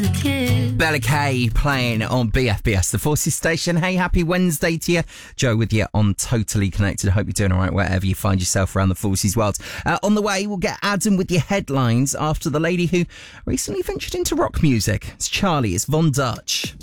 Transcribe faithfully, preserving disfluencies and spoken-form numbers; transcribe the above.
Bella Kay playing on B F B S, the Forces station. Hey, happy Wednesday to you. Joe with you on Totally Connected. I hope you're doing all right wherever you find yourself around the Forces world. Uh, on the way, we'll get Adam with your headlines after the lady who recently ventured into rock music. It's Charlie, it's Von Dutch.